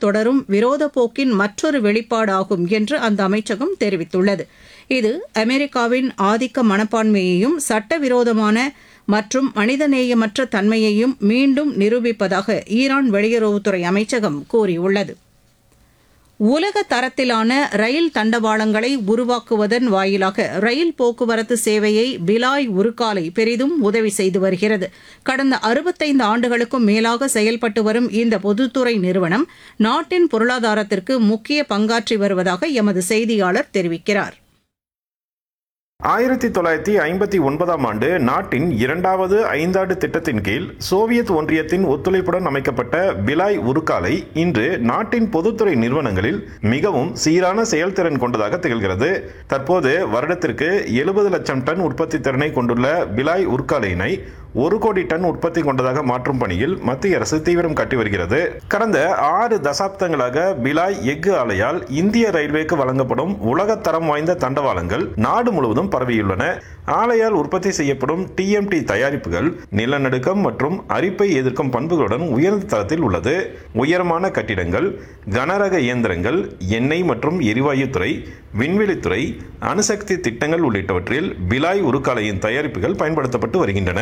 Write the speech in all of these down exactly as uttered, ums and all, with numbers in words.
தொடரும் விரோத போக்கின் மற்றொரு வெளிப்பாடாகும் என்று அந்த அமைச்சகம் தெரிவித்துள்ளது. இது அமெரிக்காவின் ஆதிக்க மனப்பான்மையையும் சட்டவிரோதமான மற்றும் மனிதநேயமற்ற தன்மையையும் மீண்டும் நிரூபிப்பதாக ஈரான் வெளியுறவுத்துறை அமைச்சகம் கூறியுள்ளது. உலக தரத்திலான ரயில் தண்டவாளங்களை உருவாக்குவதன் வாயிலாக ரயில் போக்குவரத்து சேவையை பிலாய் உருக்காலை பெரிதும் உதவி செய்து வருகிறது. கடந்த அறுபத்தைந்து ஆண்டுகளுக்கும் மேலாக செயல்பட்டு வரும் இந்த பொதுத்துறை நிறுவனம் நாட்டின் பொருளாதாரத்திற்கு முக்கிய பங்காற்றி வருவதாக எமது செய்தியாளர் தெரிவிக்கிறார். ஆயிரத்தி தொள்ளாயிரத்தி ஐம்பத்தி ஒன்பதாம் ஆண்டு நாட்டின் இரண்டாவது ஐந்தாண்டு திட்டத்தின் கீழ் சோவியத் ஒன்றியத்தின் ஒத்துழைப்புடன் அமைக்கப்பட்ட பிலாய் உருக்காலை இன்று நாட்டின் பொதுத்துறை நிறுவனங்களில் மிகவும் சீரான செயல்திறன் கொண்டதாக திகழ்கிறது. தற்போது வருடத்திற்கு எழுபது லட்சம் டன் உற்பத்தி திறனை கொண்டுள்ள பிலாய் உருக்காலையினை ஒரு கோடி டன் உற்பத்தி கொண்டதாக மாற்றும் பணியில் மத்திய அரசு தீவிரம் காட்டி வருகிறது. கடந்த ஆறு தசாப்தங்களாக பிலாய் எஃகு ஆலையால் இந்திய ரயில்வேக்கு வழங்கப்படும் உலகத்தரம் வாய்ந்த தண்டவாளங்கள் நாடு முழுவதும் பரவியுள்ளன. ஆலையால் உற்பத்தி செய்யப்படும் டிஎம்டி தயாரிப்புகள் நிலநடுக்கம் மற்றும் அரிப்பை எதிர்க்கும் பண்புகளுடன் உயர்ந்த தரத்தில் உள்ளது. உயரமான கட்டிடங்கள், கனரக இயந்திரங்கள், எண்ணெய் மற்றும் எரிவாயு துறை, விண்வெளித்துறை, அணுசக்தி திட்டங்கள் உள்ளிட்டவற்றில் பிலாய் உருக்காலையின் தயாரிப்புகள் பயன்படுத்தப்பட்டு வருகின்றன.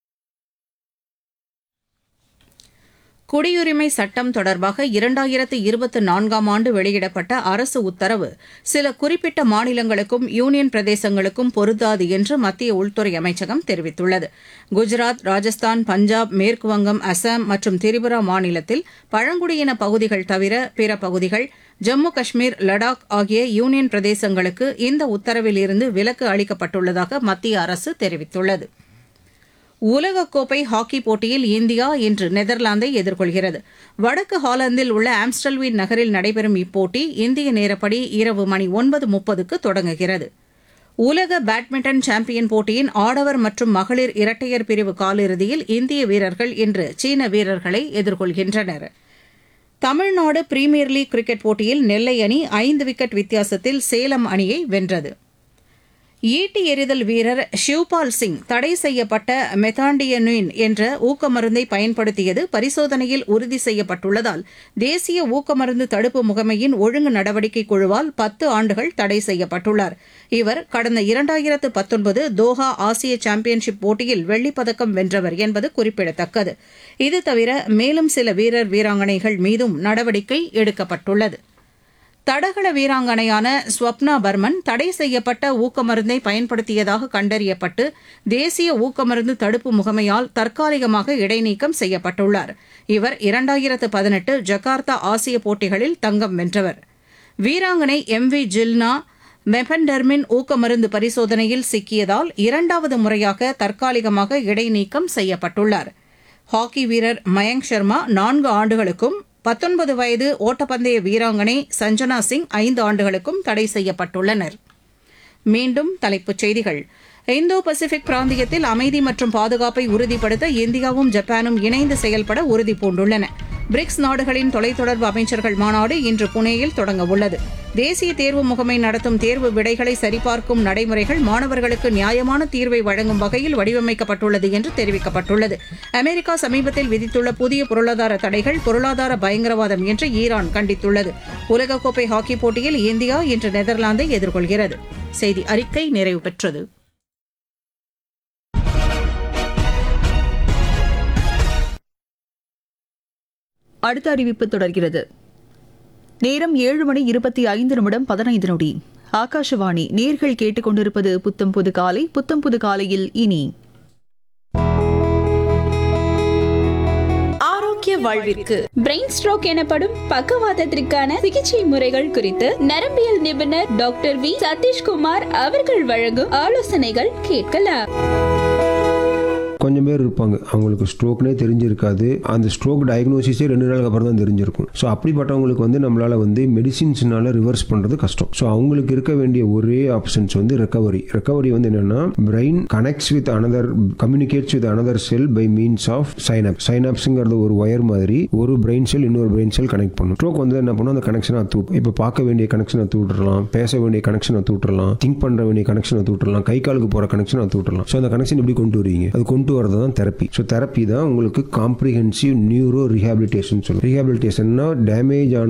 குடியுரிமை சட்டம் தொடர்பாக இரண்டாயிரத்து இருபத்தி நான்காம் ஆண்டு வெளியிடப்பட்ட அரசு உத்தரவு சில குறிப்பிட்ட மாநிலங்களுக்கும் யூனியன் பிரதேசங்களுக்கும் பொருந்தாது என்று மத்திய உள்துறை அமைச்சகம் தெரிவித்துள்ளது. குஜராத், ராஜஸ்தான், பஞ்சாப், மேற்குவங்கம், அசாம் மற்றும் திரிபுரா மாநிலத்தில் பழங்குடியின பகுதிகள் தவிர பிற பகுதிகள், ஜம்மு காஷ்மீர், லடாக் ஆகிய யூனியன் பிரதேசங்களுக்கு இந்த உத்தரவில் இருந்து விலக்கு அளிக்கப்பட்டுள்ளதாக மத்திய அரசு தெரிவித்துள்ளது. உலகக்கோப்பை ஹாக்கி போட்டியில் இந்தியா இன்று நெதர்லாந்தை எதிர்கொள்கிறது. வடக்கு ஹாலந்தில் உள்ள ஆம்ஸ்டல்வீன் நகரில் நடைபெறும் இப்போட்டி இந்திய நேரப்படி இரவு மணி ஒன்பது முப்பதுக்கு தொடங்குகிறது. உலக பேட்மிண்டன் சாம்பியன் போட்டியின் ஆடவர் மற்றும் மகளிர் இரட்டையர் பிரிவு காலிறுதியில் இந்திய வீரர்கள் இன்று சீன வீரர்களை எதிர்கொள்கின்றனர். தமிழ்நாடு பிரீமியர் லீக் கிரிக்கெட் போட்டியில் நெல்லை அணி ஐந்து விக்கெட் வித்தியாசத்தில் சேலம் அணியை வென்றது. ஈட்டி எறிதல் வீரர் ஷிவ்பால் சிங் தடை செய்யப்பட்ட மெத்தாண்டியனின் என்ற ஊக்கமருந்தை பயன்படுத்தியது பரிசோதனையில் உறுதி செய்யப்பட்டுள்ளதால் தேசிய ஊக்கமருந்து தடுப்பு முகமையின் ஒழுங்கு நடவடிக்கை குழுவால் பத்து ஆண்டுகள் தடை செய்யப்பட்டுள்ளார். இவர் கடந்த இரண்டாயிரத்து பத்தொன்பது தோஹா ஆசிய சாம்பியன்ஷிப் போட்டியில் வெள்ளிப்பதக்கம் வென்றவர் என்பது குறிப்பிடத்தக்கது. இது தவிர மேலும் சில வீரர் வீராங்கனைகள் மீதும் நடவடிக்கை எடுக்கப்பட்டுள்ளது. தடகள வீராங்கனையான ஸ்வப்னா பர்மன் தடை செய்யப்பட்ட ஊக்கமருந்தை பயன்படுத்தியதாக கண்டறியப்பட்டு தேசிய ஊக்கமருந்து தடுப்பு முகமையால் தற்காலிகமாக இடைநீக்கம் செய்யப்பட்டுள்ளார். இவர் இரண்டாயிரத்து பதினெட்டு ஜகார்த்தா ஆசிய போட்டிகளில் தங்கம் வென்றவர். வீராங்கனை எம் வி ஜில்னா மெபென்டர்மின் ஊக்கமருந்து பரிசோதனையில் சிக்கியதால் இரண்டாவது முறையாக தற்காலிகமாக இடைநீக்கம் செய்யப்பட்டுள்ளார். ஹாக்கி வீரர் மயங்க் சர்மா நான்கு ஆண்டுகளுக்கும் பத்தொன்பது வயது ஓட்டப்பந்தய வீராங்கனை சஞ்சனா சிங் ஐந்து ஆண்டுகளுக்கும் தடை செய்யப்பட்டுள்ளனர். மீண்டும் தலைப்புச் செய்திகள். இந்தோ பசிபிக் பிராந்தியத்தில் அமைதி மற்றும் பாதுகாப்பை உறுதிப்படுத்த இந்தியாவும் ஜப்பானும் இணைந்து செயல்பட உறுதிபூண்டுள்ளன. பிரிக்ஸ் நாடுகளின் தொலைத்தொடர்பு அமைச்சர்கள் மாநாடு இன்று புனேயில் தொடங்க உள்ளது. தேசிய தேர்வு முகமை நடத்தும் தேர்வு விடைகளை சரிபார்க்கும் நடைமுறைகள் மாணவர்களுக்கு நியாயமான தீர்வை வழங்கும் வகையில் வடிவமைக்கப்பட்டுள்ளது என்று தெரிவிக்கப்பட்டுள்ளது. அமெரிக்கா சமீபத்தில் விதித்துள்ள புதிய பொருளாதார தடைகள் பொருளாதார பயங்கரவாதம் என்று ஈரான் கண்டித்துள்ளது. உலகக்கோப்பை ஹாக்கி போட்டியில் இந்தியா இன்று நெதர்லாந்தை எதிர்கொள்கிறது. செய்தி அறிக்கை நிறைவு பெற்றது. அடுத்த அறிவிப்பு தொடர்கிறது. நேரம் ஏழு மணி இருபத்தி ஐந்து நிமிடம் பதினைந்து நொடி. ஆகாஷவாணி. நேர்கள் கேட்டுக்கொண்டிருப்பது புத்தம் புது காலை. புத்தம் புது காலையில் இனி ஆரோக்கிய வாழ்விற்கு பிரெயின் ஸ்ட்ரோக் எனப்படும் பக்கவாதத்திற்கான சிகிச்சை முறைகள் குறித்து நரம்பியல் நிபுணர் டாக்டர் வி சதீஷ்குமார் அவர்கள் வழங்கும் ஆலோசனைகள் கேட்கலாம். கொஞ்சம் பேர் இருப்பாங்க, அவங்களுக்கு ஸ்ட்ரோக்னே தெரிஞ்சிருக்காது. அந்த ஸ்ட்ரோக் டயக்னோசிஸே ரெண்டு நாளுக்கு அப்புறம் தான் தெரிஞ்சிருக்கும். ஸோ அப்படிப்பட்டவங்களுக்கு வந்து நம்மளால் வந்து மெடிசின்ஸ்னால ரிவர்ஸ் பண்ணுறது கஷ்டம். ஸோ அவங்களுக்கு இருக்க வேண்டிய ஒரே ஆப்ஷன்ஸ் வந்து ரெக்கவரி. ரெக்கவரி வந்து என்னென்னா, brain connects with another communicates with another sell by means of sign-up. சைனப்ஸுங்கிறது ஒரு ஒயர் மாதிரி ஒரு பிரெயின் செல் இன்னொரு பிரெயின் செல் கனெக்ட் பண்ணும். ஸ்ட்ரோக் வந்து என்ன பண்ணும், அந்த கனெக்ஷனை தூட்டும். இப்போ பார்க்க வேண்டிய கனெக்ஷனை தூட்டுறலாம், பேச வேண்டிய கனெக்ஷனை தூட்டுறலாம், திங்க் பண்ணுற வேண்டிய கனெக்ஷனை தூட்டுறலாம், கை காலுக்கு போகிற கனெக்ஷனை தூட்டுறலாம். ஸோ அந்த கனெக்ஷன் எப்படி கொண்டு வருவீங்க? அது கொண்டு வரது தான் தெரப்பி. ஸோ தெரப்பி தான் உங்களுக்கு காம்ப்ரிஹென்சிவ் நியூரோ ரீஹாபிலிட்டேஷன் சொல்லுவோம். ரீஹாபிலிட்டேஷன்னா டேமேஜ் ஆன